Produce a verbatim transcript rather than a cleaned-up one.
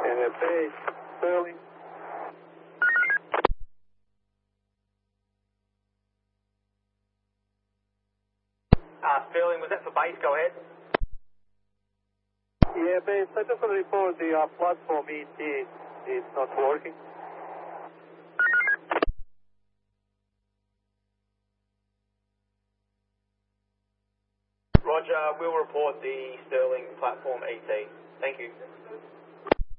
uh, base, Sterling. Uh, Sterling, was that for base? Go ahead. Yeah, base, I just want to report the uh, platform E T is not working. Roger, we'll report the Sterling platform E T. Thank you.